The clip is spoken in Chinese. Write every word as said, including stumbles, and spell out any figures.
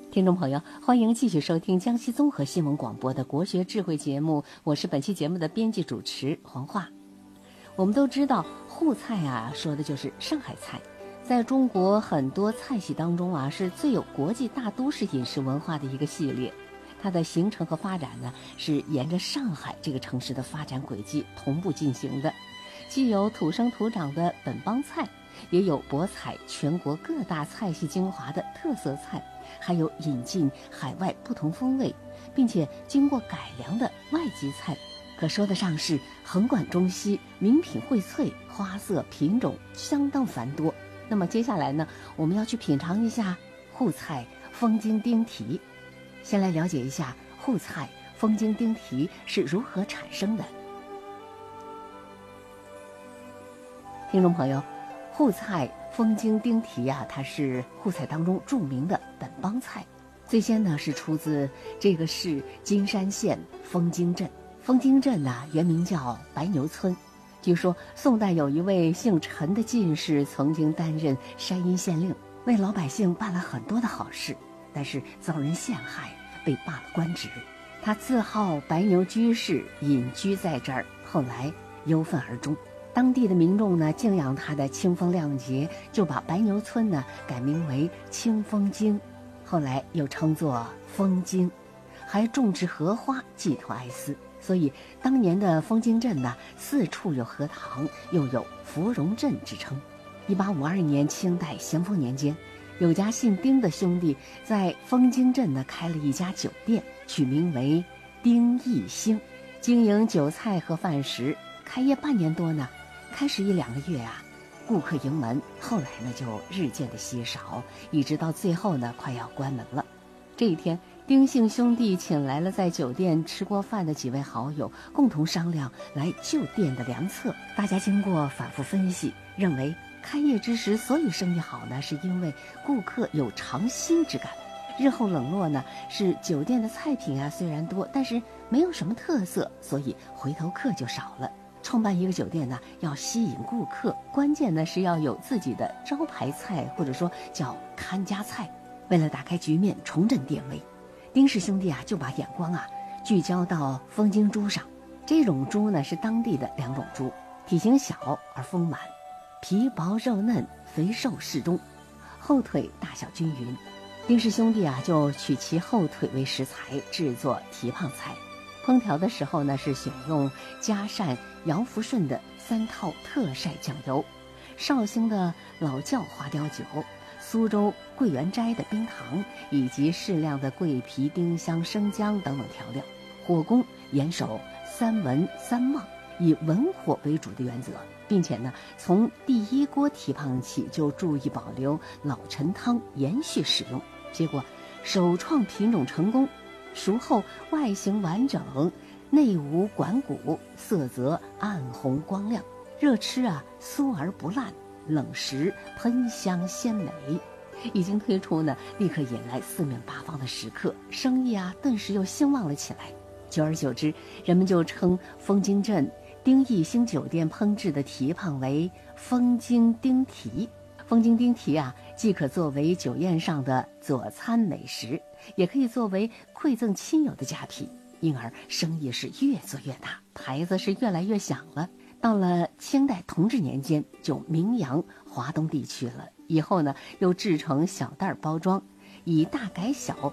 听众朋友，欢迎继续收听江西综合新闻广播的国学智慧节目，我是本期节目的编辑主持黄化。我们都知道沪菜啊，说的就是上海菜，在中国很多菜系当中啊，是最有国际大都市饮食文化的一个系列。它的形成和发展呢，是沿着上海这个城市的发展轨迹同步进行的，既有土生土长的本帮菜，也有博采全国各大菜系精华的特色菜，还有引进海外不同风味并且经过改良的外籍菜，可说得上是横贯中西，名品荟萃，花色品种相当繁多。那么接下来呢，我们要去品尝一下沪菜风京丁蹄。先来了解一下沪菜风京丁蹄是如何产生的。听众朋友，沪菜风京丁蹄啊，它是沪菜当中著名的本帮菜。最先呢是出自这个市金山县风京镇。风京镇呢、啊、原名叫白牛村。据说宋代有一位姓陈的进士曾经担任山阴县令，为老百姓办了很多的好事，但是遭人陷害，被罢了官职。他自号白牛居士，隐居在这儿，后来忧愤而终。当地的民众呢敬仰他的清风亮节，就把白牛村呢改名为清风京，后来又称作风京，还种植荷花寄托哀思。所以当年的风京镇呢，四处有荷塘，又有芙蓉镇之称。一八五二年，清代咸丰年间，有家姓丁的兄弟在风京镇呢开了一家酒店，取名为丁义兴，经营酒菜和饭食。开业半年多呢，开始一两个月啊，顾客盈门，后来呢就日渐的稀少，一直到最后呢快要关门了。这一天，丁姓兄弟请来了在酒店吃过饭的几位好友，共同商量来救店的良策。大家经过反复分析，认为开业之时所以生意好呢，是因为顾客有尝新之感。日后冷落呢，是酒店的菜品啊虽然多，但是没有什么特色，所以回头客就少了。创办一个酒店呢，要吸引顾客，关键呢是要有自己的招牌菜，或者说叫看家菜。为了打开局面，重振店威，丁氏兄弟啊就把眼光啊聚焦到风京猪上。这种猪呢是当地的两种猪，体型小而丰满，皮薄肉嫩，肥瘦适中，后腿大小均匀。丁氏兄弟啊就取其后腿为食材，制作蹄膀菜。烹调的时候呢，是选用嘉善姚福顺的三套特晒酱油，绍兴的老窖花雕酒，苏州桂圆斋的冰糖，以及适量的桂皮、丁香、生姜等等调料。火攻严守三文三旺，以文火为主的原则，并且呢，从第一锅蹄膀起就注意保留老陈汤延续使用。结果首创品种成功，熟后外形完整，内无管骨，色泽暗红光亮，热吃啊酥而不烂，冷食喷香鲜美。一经推出呢，立刻引来四面八方的食客，生意啊顿时又兴旺了起来。久而久之，人们就称风京镇丁义兴酒店烹制的蹄膀为风京丁蹄。风京丁蹄啊，既可作为酒宴上的佐餐美食，也可以作为馈赠亲友的佳品，因而生意是越做越大，牌子是越来越响了。到了清代同治年间，就名扬华东地区了。以后呢，又制成小袋包装，以大改小，